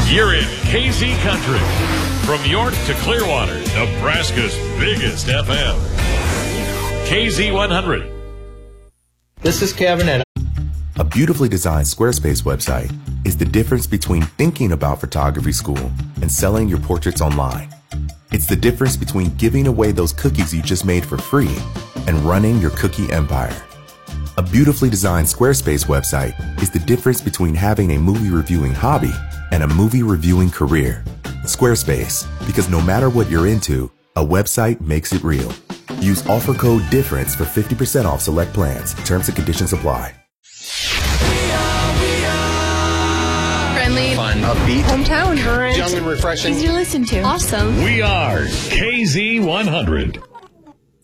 You're in KZ Country. From York to Clearwater, Nebraska's biggest FM. KZ 100. This is Kevin, and a beautifully designed Squarespace website is the difference between thinking about photography school and selling your portraits online. It's the difference between giving away those cookies you just made for free and running your cookie empire. A beautifully designed Squarespace website is the difference between having a movie reviewing hobby and a movie reviewing career. Squarespace, because no matter what you're into, a website makes it real. Use offer code DIFFERENCE for 50% off select plans. Terms and conditions apply. Friendly, fun, upbeat, hometown, current, young and refreshing, easy to listen to, awesome. We are KZ 100.